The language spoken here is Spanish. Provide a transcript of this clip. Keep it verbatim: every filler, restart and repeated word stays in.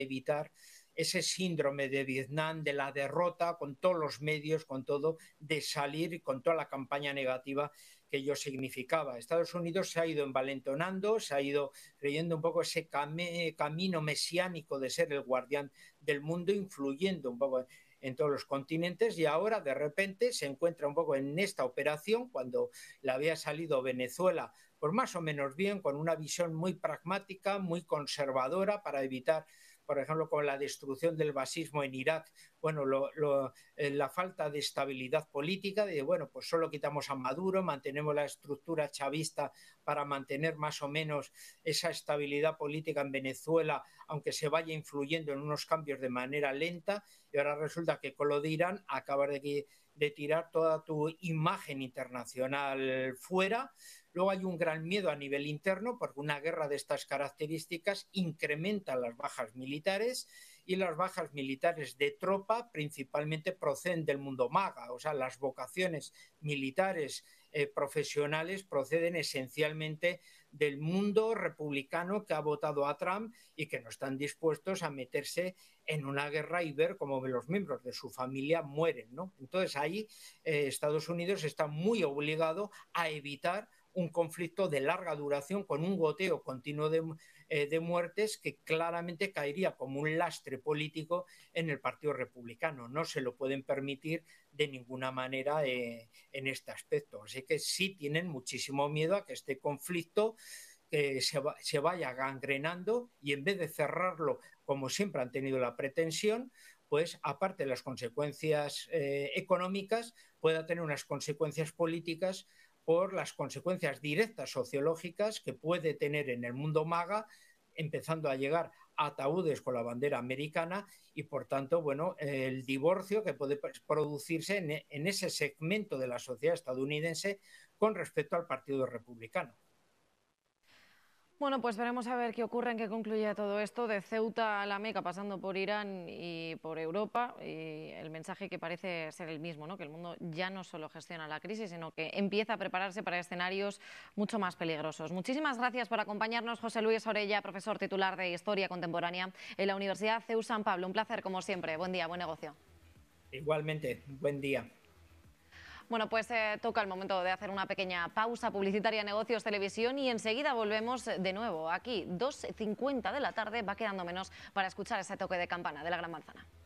evitar ese síndrome de Vietnam, de la derrota, con todos los medios, con todo, de salir con toda la campaña negativa que ello significaba. Estados Unidos se ha ido envalentonando, se ha ido creyendo un poco ese cam camino mesiánico de ser el guardián del mundo, influyendo un poco en todos los continentes, y ahora de repente se encuentra un poco en esta operación cuando le había salido Venezuela pues más o menos bien, con una visión muy pragmática, muy conservadora para evitar, por ejemplo, con la destrucción del basismo en Irak, bueno, lo, lo, eh, la falta de estabilidad política, de bueno, pues solo quitamos a Maduro, mantenemos la estructura chavista para mantener más o menos esa estabilidad política en Venezuela, aunque se vaya influyendo en unos cambios de manera lenta, y ahora resulta que con lo de Irán acabas de, de tirar toda tu imagen internacional fuera. Luego hay un gran miedo a nivel interno porque una guerra de estas características incrementa las bajas militares, y las bajas militares de tropa principalmente proceden del mundo MAGA, o sea, las vocaciones militares eh, profesionales proceden esencialmente del mundo republicano que ha votado a Trump y que no están dispuestos a meterse en una guerra y ver cómo los miembros de su familia mueren, ¿no? Entonces ahí eh, Estados Unidos está muy obligado a evitar un conflicto de larga duración con un goteo continuo de, eh, de muertes que claramente caería como un lastre político en el Partido Republicano. No se lo pueden permitir de ninguna manera eh, en este aspecto. Así que sí tienen muchísimo miedo a que este conflicto eh, se, va, se vaya gangrenando, y en vez de cerrarlo como siempre han tenido la pretensión, pues aparte de las consecuencias eh, económicas, pueda tener unas consecuencias políticas por las consecuencias directas sociológicas que puede tener en el mundo MAGA, empezando a llegar a ataúdes con la bandera americana, y por tanto, bueno, el divorcio que puede producirse en, en ese segmento de la sociedad estadounidense con respecto al Partido Republicano. Bueno, pues veremos a ver qué ocurre, en qué concluye todo esto, de Ceuta a la Meca, pasando por Irán y por Europa, y el mensaje que parece ser el mismo, ¿no? Que el mundo ya no solo gestiona la crisis, sino que empieza a prepararse para escenarios mucho más peligrosos. Muchísimas gracias por acompañarnos, José Luis Orella, profesor titular de Historia Contemporánea en la Universidad C E U San Pablo. Un placer, como siempre. Buen día, buen negocio. Igualmente, buen día. Bueno, pues eh, toca el momento de hacer una pequeña pausa publicitaria, Negocios Televisión, y enseguida volvemos de nuevo aquí, dos cincuenta de la tarde, va quedando menos para escuchar ese toque de campana de la Gran Manzana.